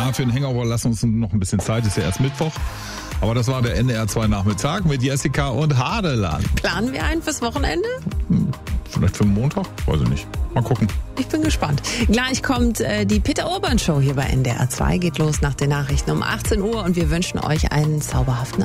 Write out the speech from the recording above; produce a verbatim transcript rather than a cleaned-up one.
Ja, für den Hangover lassen wir uns noch ein bisschen Zeit, ist ja erst Mittwoch. Aber das war der N D R zwei Nachmittag mit Jessica und Hadeland. Planen wir ein fürs Wochenende? Hm, vielleicht für den Montag? Weiß ich nicht. Mal gucken. Ich bin gespannt. Gleich kommt äh, die Peter Urban Show hier bei N D R zwei. Geht los nach den Nachrichten um achtzehn Uhr und wir wünschen euch einen zauberhaften